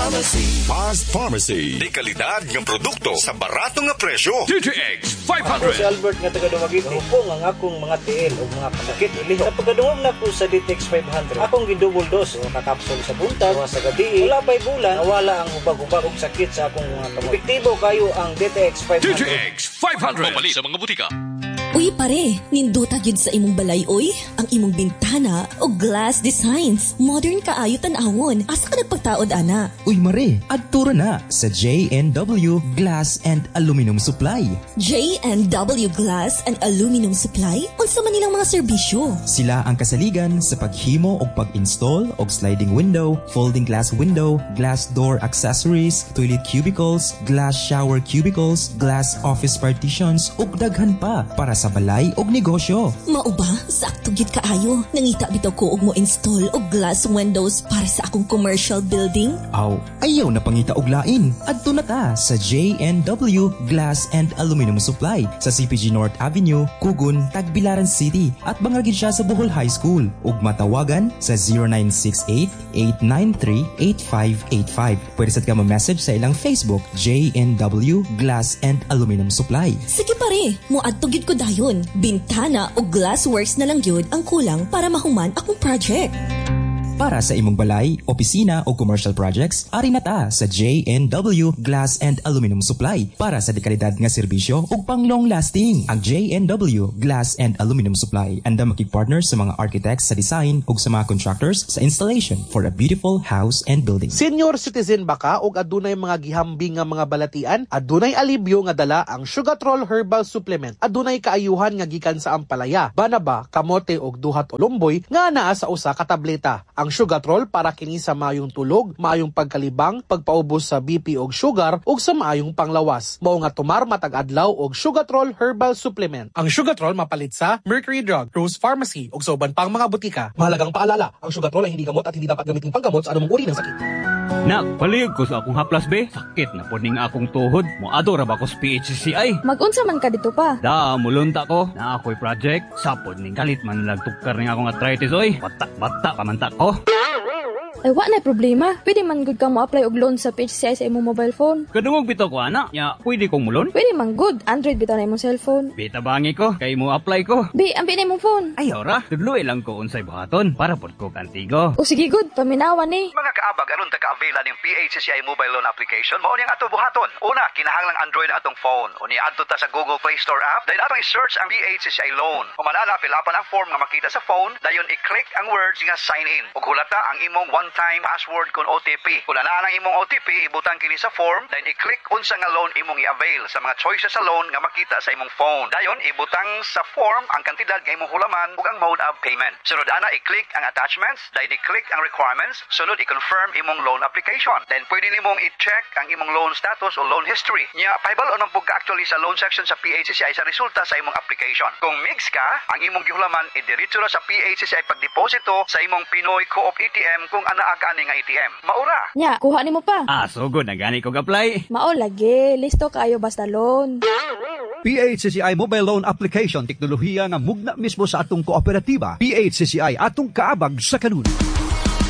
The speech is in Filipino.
Fast Pharmacy. Di kalidad ng produkto sa barato nga presyo. DTX Ako si 500. Albert nga taga Dumaguete. Ako ang akong mga tiil o mga panakit iliho. Sa pagkadungog na ko sa DTX 500, akong gidouble dose o kakapsule sa buntag o sa gabi. Wala pa'y bulan, nawala ang ubag-ubag og sakit sa akong mga kamot. Epektibo kayo ang DTX 500. DTX 500. Pamali sa mga butika. Uy pare, nindutag yun sa imong balay oy. Ang imong bintana o glass designs. Modern kaayo tan-awon. Asa ka nagpagtaod ana? Uy mare, adtura na sa J&W Glass and Aluminum Supply. J&W Glass and Aluminum Supply? Unsa man nilang mga serbisyo? Sila ang kasaligan sa paghimo o pag-install og sliding window, folding glass window, glass door accessories, toilet cubicles, glass shower cubicles, glass office partitions ug daghan pa para sa balay og negosyo. Mao ba? Sakto gyud kaayo. Nangita bitaw ko og mo install og glass windows para sa akong commercial building. Aw, ayaw na pangita og lain. Adto na ta sa J&W Glass and Aluminum Supply sa CPG North Avenue, Kugon, Tagbilaran City at bangagid siya sa Bohol High School ug matawagan sa 0968-893-8585. Pwede sad ka ma-message sa ilang Facebook J&W Glass and Aluminum Supply. Sige pare, muadto gyud ko dayon. Bintana o glassworks na lang gyud ang kulang para mahuman akong project. Para sa imong balay, opisina o commercial projects, ari na ta sa J&W Glass and Aluminum Supply para sa dekalidad nga serbisyo ug pang long lasting. Ang J&W Glass and Aluminum Supply anda makig-partner sa mga architects sa design ug sa mga contractors sa installation for a beautiful house and building. Senior citizen ba ka ug adunay mga gihambing nga mga balatian? Adunay alibyo nga dala ang Sugatrol Herbal Supplement. Adunay kaayuhan nga gikan sa ampalaya, banaba, kamote ug duhat o lumboy nga naa sa usa ka tableta. Ang Sugatrol para kini sa maayong tulog, maayong pagkalibang, pagpaubos sa BP og sugar ug sa maayong panglawas. Mao nga tumar matag adlaw og Sugatrol Herbal Supplement. Ang Sugatrol mapalit sa Mercury Drug, Rose Pharmacy ug sa uban pang mga butika. Mahalagang paalala, ang Sugatrol ay hindi gamot at hindi dapat gamitin panggamot sa anumang uri ng sakit. Nak, palihog ko sa akong haplas be. Sakit na po ning akong tuhod. Moadto ra ba ko sa PHCCI? Mag-unsa man ka dito pa? Da, mulunta ko. Na ako'y project. Sapod ning kalit man lang tukar ning akong arthritis oy. Bata pamantak ko. Ay, wa na problema. Pwede man good kang mo-apply og loan sa PHCI sa imong mobile phone. Kadungog bitaw ko ana. Ya, pwede kong mulon? Pwede man good. Android bitaw na imong cellphone. Bita bangi ko. Kay mo apply ko. Be, ambi na imong phone. Ayaw ra. Tudloy lang ko unsay buhaton para pod ko kantigo. O sige good, paminawan ni. Mga kaabag, aron taga-availa ng PHCCI mobile loan application, mao niyang ato buhaton. Una, kinahanglang Android ang atong phone. O niya adto ta sa Google Play Store app, dahil atong i-search ang PHCCI loan. O manala, filapan ang form nga makita sa phone, dayon i-click ang words nga sign in. O hulata ang imong one-time password kon OTP. Kung na ang imong OTP, ibutang kini sa form, dayon i-click unsa nga loan imong i-avail sa mga choices sa loan nga makita sa imong phone. Dayon, ibutang sa form ang kantidad nga imong hulaman ug ang mode of payment. Sunod ana, i-click ang attachments, dayon i-click ang requirements, sunod i-confirm imong loan application. Then pwede nimong i-check ang imong loan status o loan history. Nya pahibal-on ang pagka-actually sa loan section sa PHCCI sa resulta sa imong application. Kung mix ka, ang imong gihulaman idiretso ra sa PHCCI pagdeposito sa imong Pinoy Co-op ATM kung anaa ka ani nga ATM. Maura. Nya, kuha nimo pa. So good na gani ko apply. Mao lagi, listo kayo basta loan. PHCCI Mobile Loan Application, teknolohiya nga mugna mismo sa atong kooperatiba. PHCCI atong kaabag sa kanuna.